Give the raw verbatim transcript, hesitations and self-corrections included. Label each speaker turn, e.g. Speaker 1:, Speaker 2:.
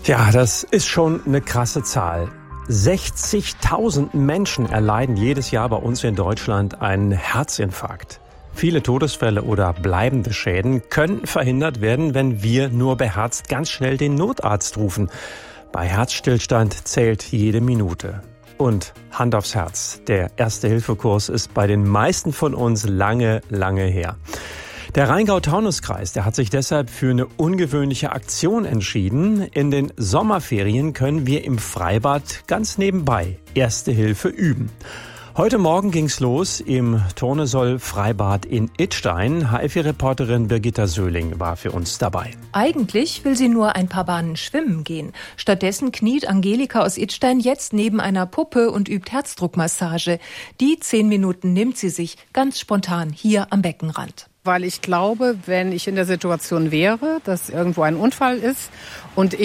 Speaker 1: Ja, das ist schon eine krasse Zahl. sechzigtausend Menschen erleiden jedes Jahr bei uns in Deutschland einen Herzinfarkt. Viele Todesfälle oder bleibende Schäden können verhindert werden, wenn wir nur beherzt ganz schnell den Notarzt rufen. Bei Herzstillstand zählt jede Minute. Und Hand aufs Herz, der Erste-Hilfe-Kurs ist bei den meisten von uns lange, lange her. Der Rheingau-Taunus-Kreis, der hat sich deshalb für eine ungewöhnliche Aktion entschieden. In den Sommerferien können wir im Freibad ganz nebenbei Erste Hilfe üben. Heute Morgen ging's los im Turnesoll-Freibad in Idstein. H F I-Reporterin Birgitta Söhling war für uns dabei.
Speaker 2: Eigentlich will sie nur ein paar Bahnen schwimmen gehen. Stattdessen kniet Angelika aus Idstein jetzt neben einer Puppe und übt Herzdruckmassage. Die zehn Minuten nimmt sie sich ganz spontan hier am Beckenrand.
Speaker 3: Weil ich glaube, wenn ich in der Situation wäre, dass irgendwo ein Unfall ist und